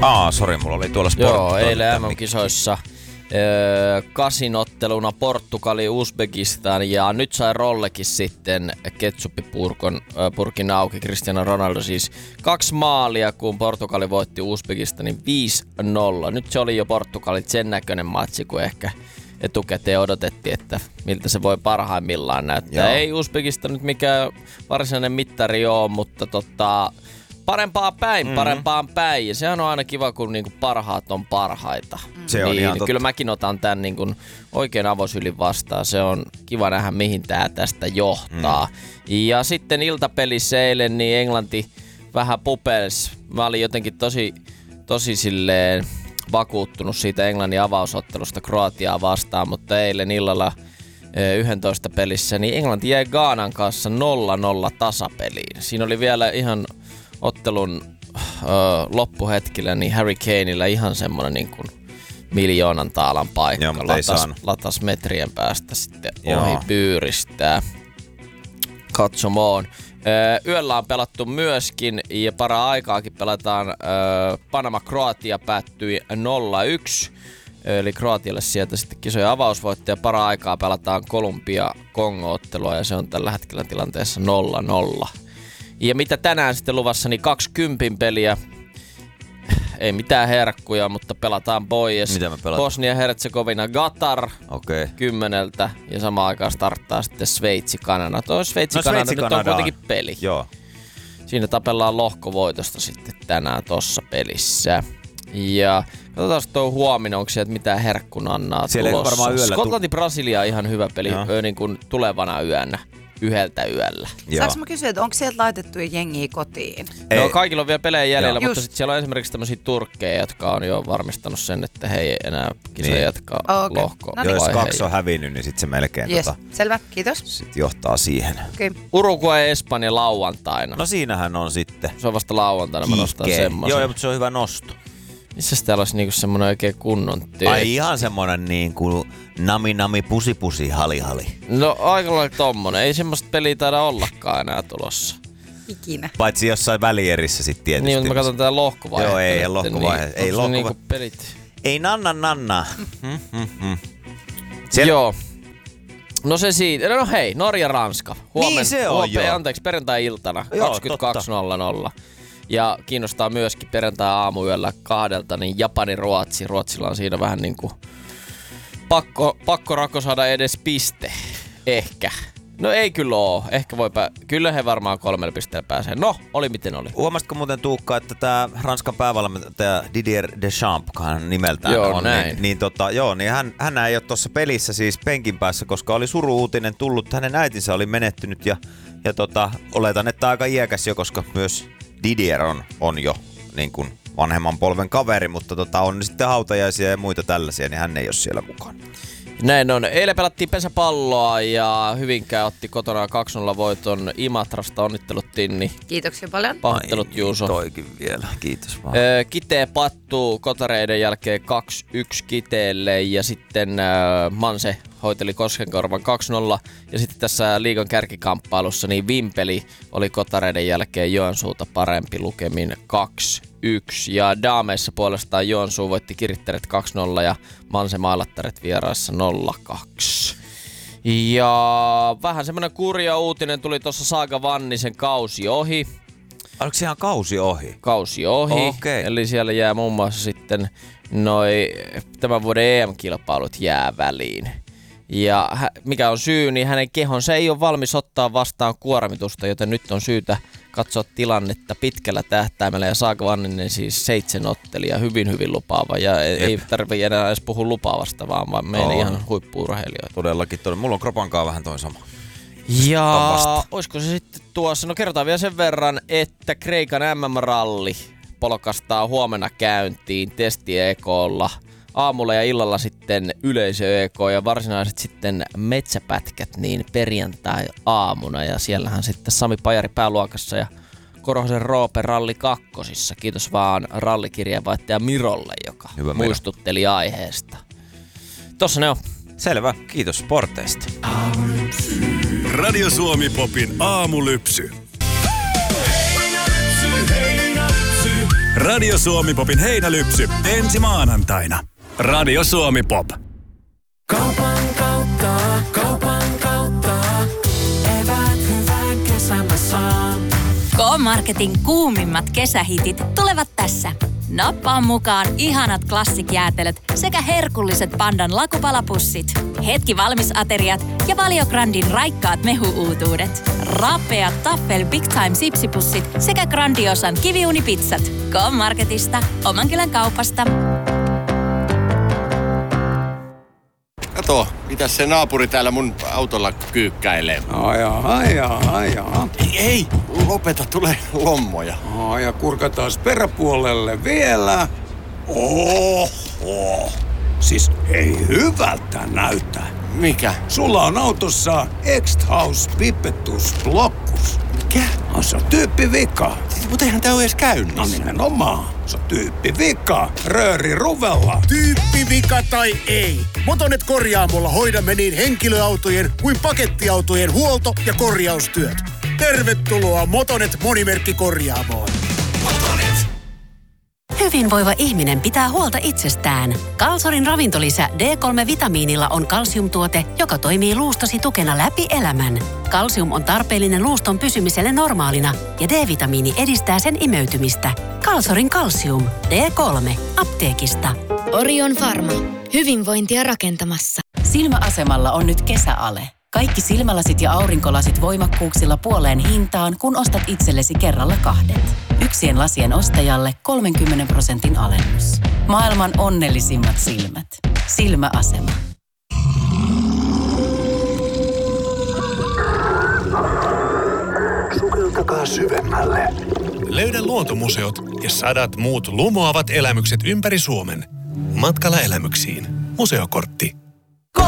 Sori, mulla oli tuolla sportti. Joo, eilen MM-kisoissa kasinotteluna Portugali, Uzbekistan ja nyt sai Rollekin sitten ketsuppipurkin auki. Cristiano Ronaldo siis 2 maalia, kun Portugali voitti Uzbekistanin 5-0. Nyt se oli jo Portugalit sen näköinen matsi, kun ehkä etukäteen odotettiin, että miltä se voi parhaimmillaan näyttää. Joo. Ei Uzbekistan nyt mikään varsinainen mittari ole, mutta parempaan päin. Ja sehän on aina kiva, kun niinku parhaat on parhaita. Se on ihan totta. Kyllä mäkin otan tän niinku oikein avosylin vastaan. Se on kiva nähdä, mihin tää tästä johtaa. Ja sitten iltapelissä eilen niin Englanti vähän pupels. Mä olin jotenkin tosi silleen vakuuttunut siitä Englannin avausottelusta Kroatiaa vastaan, mutta eilen illalla 11 pelissä niin Englanti jäi Ghanan kanssa 0-0 tasapeliin. Siinä oli vielä ihan ottelun loppuhetkillä niin Harry Kaneilla ihan semmoinen niin kuin 1 000 000 taalan paikka. Joo, latas metrien päästä sitten ohi pyyristää. Katsomoon. Yöllä on pelattu myöskin ja para-aikaakin pelataan. Panama-Kroatia päättyi 0-1. Eli Kroatialle sieltä sitten kisojen avausvoittaja. Para-aikaa pelataan Kolumbia-Kongo-ottelua ja se on tällä hetkellä tilanteessa 0-0. Ja mitä tänään sitten luvassa, niin 20 peliä. Ei mitään herkkuja, mutta pelataan pois. Mitä me pelataan? Bosnia-Herzegovina, Qatar 10 ja samaan aikaan starttaa sitten Sveitsi-Kanada. Tuo Sveitsi-Kanada nyt on kuitenkin peli. Joo. Siinä tapellaan lohkovoitosta sitten tänään tossa pelissä. Ja katsotaan tuo huominen, onko sieltä mitään herkkunannaa tulossa. Skotlanti-Brasilia on ihan hyvä peli niin kuin tulevana yönä. 1 yöllä. Saanko mä kysyä, että onko sieltä laitettu jengiä kotiin? Ei. No kaikilla on vielä pelejä jäljellä, mutta sitten siellä on esimerkiksi tämmöisiä turkkeja, jotka on jo varmistanut sen, että he ei enää kisoja jatkaa lohkoa. No niin. Jos 2 on hävinnyt, niin sitten se melkein selvä, kiitos. Sitten johtaa siihen. Okay. Uruguay ja Espanja lauantaina. No siinähän on sitten. Se on vasta lauantaina, mä nostan semmoisen. Joo, mutta se on hyvä nosto. Missä täällä olisi niinku semmonen oikein kunnon työ? Ai ihan semmonen niinku nami pusi hali. No aika lailla tommonen. Ei semmoista peliä taida ollakaan enää tulossa. Ikinä. Paitsi jossain välierissä sit tietysti. Niin, mutta mä katson tää lohkovaihe. Joo, ei lohkovaihe. Niin. Ei lohkovaihe. Niinku pelit? Ei nanna. Joo. No se siitä. No hei, Norja-Ranska. Niin se on Anteeksi, perjantai-iltana 22.00. Ja kiinnostaa myöskin perjantai-aamuyöllä 2 niin Japani-Ruotsi. Ruotsilla on siinä vähän niinku pakko rakko saada edes piste. Ehkä. No ei kyllä oo. Ehkä kyllä he varmaan 3 pisteellä pääsee. No, oli miten oli. Huomasitko muuten Tuukka, että tää Ranskan päävalmentaja Didier Deschamps, hän nimeltään on, niin hän ei ole tuossa pelissä siis penkin päässä, koska oli suru-uutinen tullut. Hänen äitinsä oli menehtynyt ja oletan, että aika iäkäs jo, koska myös Didier on jo niin kuin vanhemman polven kaveri, mutta on sitten hautajaisia ja muita tällaisia, niin hän ei ole siellä mukana. Näin on. Eilen pelattiin pesäpalloa ja Hyvinkää otti kotona 2-0 voiton Imatrasta. Onnittelut Tinni. Kiitoksia paljon. Pahoittelut Juuso. Toikin vielä. Kiitos vaan. Kitee pattuu Kotareiden jälkeen 2-1 Kiteelle ja sitten Manse hoiteli Koskenkorvan 2-0. Ja sitten tässä liigan kärkikamppailussa niin Vimpeli oli Kotareiden jälkeen Joensuuta parempi lukemin 2-1. Ja daameissa puolestaan Joensuu voitti Kirittäret 2-0 ja Manse Mailattaret vieraissa 0-2. Ja vähän semmonen kurja uutinen tuli tuossa Saaga Vannisen kausi ohi. Oliko se ihan kausi ohi? Kausi ohi. Okay. Eli siellä jää muun muassa sitten tämän vuoden EM-kilpailut jää väliin. Ja mikä on syy, niin hänen kehonsa ei ole valmis ottaa vastaan kuormitusta, joten nyt on syytä katsoa tilannetta pitkällä tähtäimellä. Ja Saaga Vanninen siis 7 ottelija, hyvin lupaava. Ja ei tarvitse enää edes puhua lupaavasta, vaan meidän ihan huippu-urheilijoita. Todellakin. Mulla on kropankaa vähän toi sama. Ja olisiko se sitten tuossa? No kerrotaan vielä sen verran, että Kreikan MM-ralli polkastaa huomenna käyntiin testi-EK:lla. Aamulla ja illalla sitten yleisö-EK ja varsinaiset sitten metsäpätkät niin perjantai-aamuna. Ja siellähän sitten Sami Pajari pääluokassa ja Korhosen Roope Ralli 2. Kiitos vaan rallikirjeenvaihtaja Mirolle, joka muistutteli aiheesta. Tossa ne on. Selvä. Kiitos sporteista. Radio Suomi Popin aamulypsy. Radio Suomi Popin heinälypsy ensi maanantaina. Radio Suomi Pop. Kaupan kautta, eväät hyvän kesän mä saan. K-Marketin kuumimmat kesähitit tulevat tässä. Nappaa mukaan ihanat klassik-jäätelöt sekä herkulliset Pandan lakupalapussit. Hetki valmisateriat ja Valiograndin raikkaat mehu-uutuudet. Raapeat Taffel Big Time sipsipussit sekä Grandiosan kiviunipizzat. K-Marketista, oman kylän kaupasta. Kato, mitäs se naapuri täällä mun autolla kyykkäilee? Ajaa. Ei, lopeta, tulee lommoja. Ja kurkataan peräpuolelle vielä. Oho. Siis ei hyvältä näytä. Mikä? Sulla on autossa X-House Pipettus Blockus. Mikä? Se on tyyppivika. Mut eihän tää oo edes käynnissä. No nimenomaan. Se on tyyppivika. Rööri ruvella. Tyyppivika tai ei. Motonet korjaamolla hoidamme niin henkilöautojen kuin pakettiautojen huolto- ja korjaustyöt. Tervetuloa Motonet Monimerkkikorjaamoon. Motonet. Hyvinvoiva ihminen pitää huolta itsestään. Kalsorin ravintolisä D3-vitamiinilla on kalsiumtuote, joka toimii luustosi tukena läpi elämän. Kalsium on tarpeellinen luuston pysymiselle normaalina ja D-vitamiini edistää sen imeytymistä. Kalsorin kalsium. D3. Apteekista. Orion Pharma. Hyvinvointia rakentamassa. Silmäasemalla on nyt kesäale. Kaikki silmälasit ja aurinkolasit voimakkuuksilla puoleen hintaan, kun ostat itsellesi kerralla 2. Yksien lasien ostajalle 30% alennus. Maailman onnellisimmat silmät. Silmäasema. Sukeltakaa syvemmälle. Löydä luontomuseot ja 100 muut lumoavat elämykset ympäri Suomen. Matkalla elämyksiin. Museokortti.